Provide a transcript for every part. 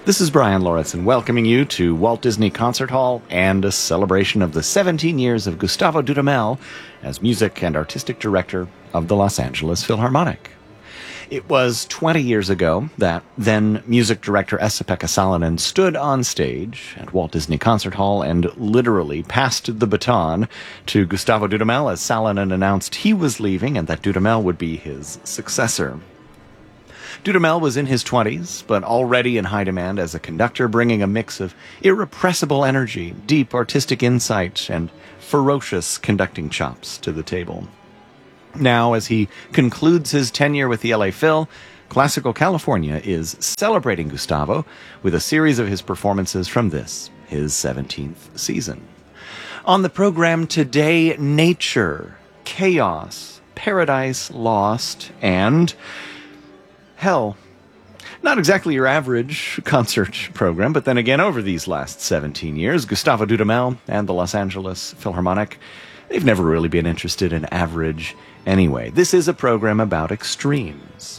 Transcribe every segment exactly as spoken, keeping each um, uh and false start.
This is Brian Lauritsen welcoming you to Walt Disney Concert Hall and a celebration of the seventeen years of Gustavo Dudamel as music and artistic director of the Los Angeles Philharmonic. It was twenty years ago that then music director Esa-Pekka Salonen stood on stage at Walt Disney Concert Hall and literally passed the baton to Gustavo Dudamel as Salonen announced he was leaving and that Dudamel would be his successor. Dudamel was in his twenties, but already in high demand as a conductor, bringing a mix of irrepressible energy, deep artistic insight, and ferocious conducting chops to the table. Now, as he concludes his tenure with the L A Phil, Classical California is celebrating Gustavo with a series of his performances from this, his seventeenth season. On the program today, nature, chaos, paradise lost, and hell. Not exactly your average concert program, but then again, over these last seventeen years, Gustavo Dudamel and the Los Angeles Philharmonic, they've never really been interested in average anyway. This is a program about extremes.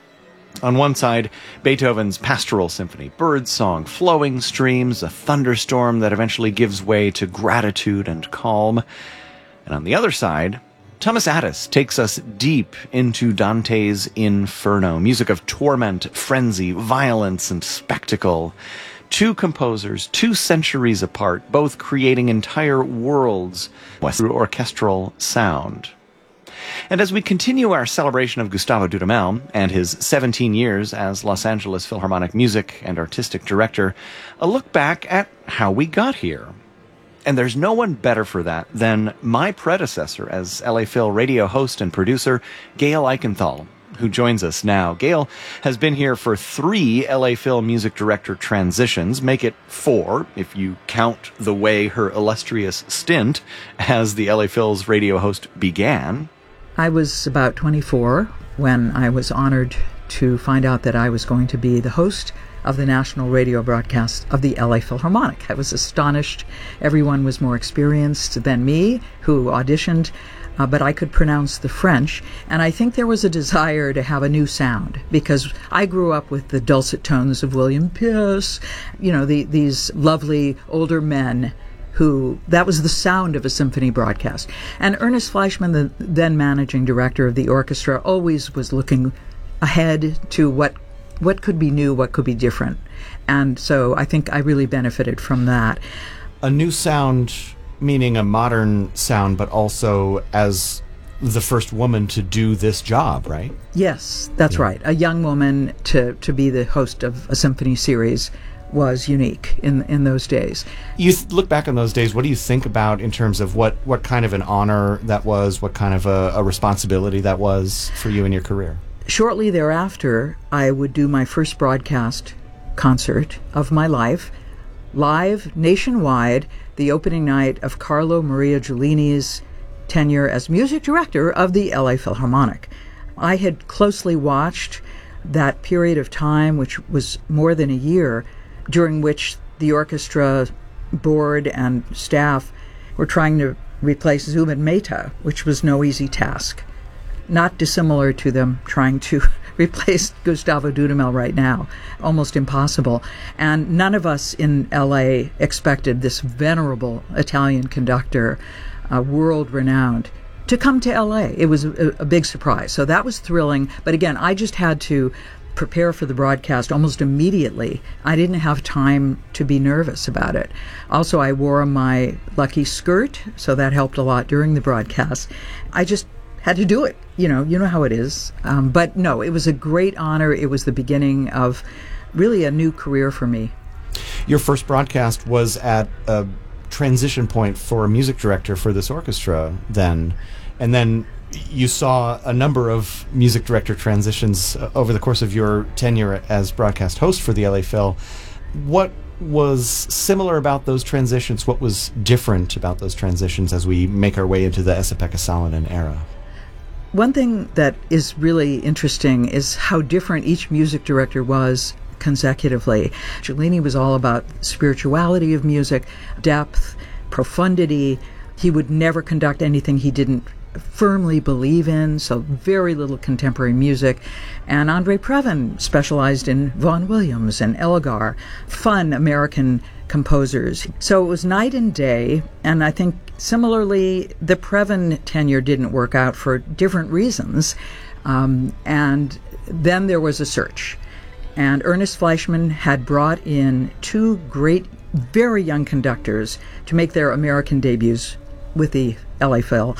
On one side, Beethoven's Pastoral Symphony, birdsong, flowing streams, a thunderstorm that eventually gives way to gratitude and calm. And on the other side, Thomas Addis takes us deep into Dante's Inferno, music of torment, frenzy, violence, and spectacle. Two composers, two centuries apart, both creating entire worlds through orchestral sound. And as we continue our celebration of Gustavo Dudamel and his seventeen years as Los Angeles Philharmonic music and artistic director, a look back at how we got here. And there's no one better for that than my predecessor as L A Phil radio host and producer, Gail Eichenthal, who joins us now. Gail has been here for three L A Phil music director transitions, make it four if you count the way her illustrious stint as the L A Phil's radio host began. I was about twenty-four when I was honored to find out that I was going to be the host of the national radio broadcast of the L A Philharmonic. I was astonished. Everyone was more experienced than me, who auditioned, uh, but I could pronounce the French. And I think there was a desire to have a new sound, because I grew up with the dulcet tones of William Pierce, you know, the, these lovely older men who, that was the sound of a symphony broadcast. And Ernest Fleischmann, the then managing director of the orchestra, always was looking ahead to what what could be new, what could be different. And so I think I really benefited from that. A new sound, meaning a modern sound, but also as the first woman to do this job, right? Yes, that's yeah. right. A young woman to, to be the host of a symphony series was unique in in those days. You th- look back on those days, what do you think about in terms of what, what kind of an honor that was, what kind of a, a responsibility that was for you in your career? Shortly thereafter, I would do my first broadcast concert of my life, live nationwide, the opening night of Carlo Maria Giulini's tenure as music director of the L A Philharmonic. I had closely watched that period of time, which was more than a year, during which the orchestra board and staff were trying to replace Zubin Mehta, which was no easy task. Not dissimilar to them trying to replace Gustavo Dudamel right now. Almost impossible. And none of us in L A expected this venerable Italian conductor, uh, world-renowned, to come to L A. It was a, a big surprise. So that was thrilling. But again, I just had to prepare for the broadcast almost immediately. I didn't have time to be nervous about it. Also, I wore my lucky skirt, so that helped a lot during the broadcast. I just had to do it. You know, you know how it is. Um, but no, it was a great honor. It was the beginning of really a new career for me. Your first broadcast was at a transition point for a music director for this orchestra then. And then you saw a number of music director transitions over the course of your tenure as broadcast host for the L A Phil. What was similar about those transitions? What was different about those transitions as we make our way into the Esa-Pekka Salonen era? One thing that is really interesting is how different each music director was consecutively. Giulini was all about spirituality of music, depth, profundity. He would never conduct anything he didn't firmly believe in, so very little contemporary music. And Andre Previn specialized in Vaughan Williams and Elgar, fun American composers. So it was night and day, and I think similarly, the Previn tenure didn't work out for different reasons. Um, and then there was a search. And Ernest Fleischman had brought in two great, very young conductors to make their American debuts with the L A Phil.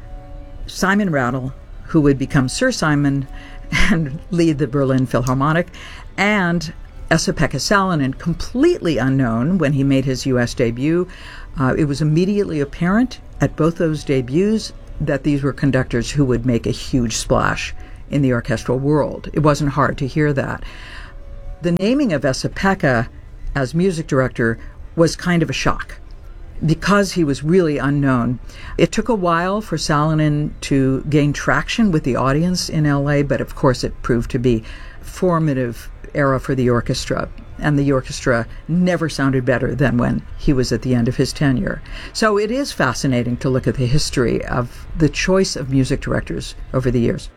Simon Rattle, who would become Sir Simon and lead the Berlin Philharmonic, and Esa-Pekka Salonen, completely unknown when he made his U S debut. Uh, it was immediately apparent at both those debuts that these were conductors who would make a huge splash in the orchestral world. It wasn't hard to hear that. The naming of Esa-Pekka as music director was kind of a shock because he was really unknown. It took a while for Salonen to gain traction with the audience in L A, but of course it proved to be a formative era for the orchestra, and the orchestra never sounded better than when he was at the end of his tenure. So it is fascinating to look at the history of the choice of music directors over the years.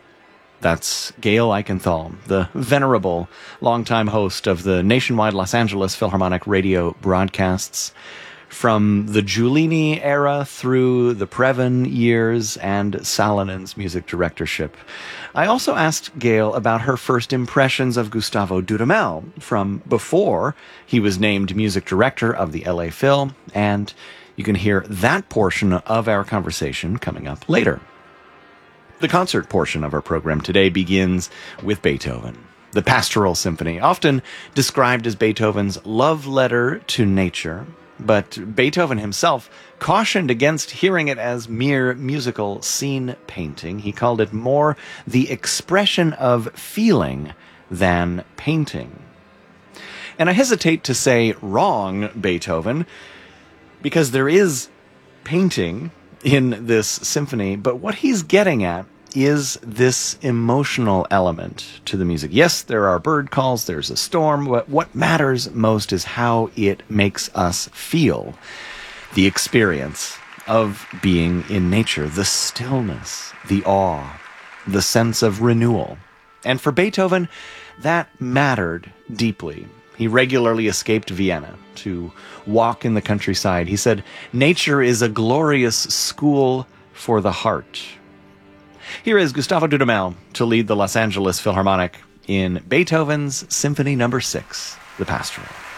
That's Gail Eichenthal, the venerable longtime host of the nationwide Los Angeles Philharmonic radio broadcasts. From the Giulini era through the Previn years and Salonen's music directorship. I also asked Gail about her first impressions of Gustavo Dudamel from before he was named music director of the L A Phil, and you can hear that portion of our conversation coming up later. The concert portion of our program today begins with Beethoven. The Pastoral Symphony, often described as Beethoven's love letter to nature, but Beethoven himself cautioned against hearing it as mere musical scene painting. He called it more the expression of feeling than painting. And I hesitate to say wrong Beethoven, because there is painting in this symphony, but what he's getting at is this emotional element to the music. Yes, there are bird calls, there's a storm, but what matters most is how it makes us feel. The experience of being in nature, the stillness, the awe, the sense of renewal. And for Beethoven, that mattered deeply. He regularly escaped Vienna to walk in the countryside. He said, "Nature is a glorious school for the heart." Here is Gustavo Dudamel to lead the Los Angeles Philharmonic in Beethoven's Symphony Number Six, The Pastoral.